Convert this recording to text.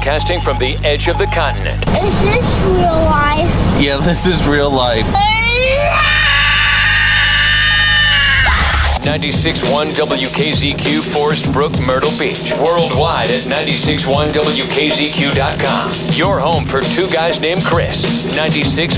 broadcasting from the edge of the continent. Is this real life? Yeah, this is real life. 96.1 WKZQ, Forest Brook, Myrtle Beach. Worldwide at 96.1WKZQ.com. Your home for two guys named Chris. 96.